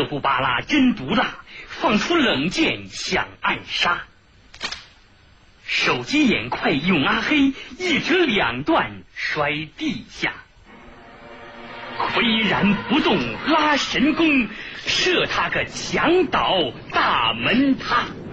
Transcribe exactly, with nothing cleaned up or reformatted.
这不巴拉真毒辣，放出冷箭想暗杀。手疾眼快用阿黑一折两断摔地下，岿然不动拉神弓，射他个墙倒大门塌。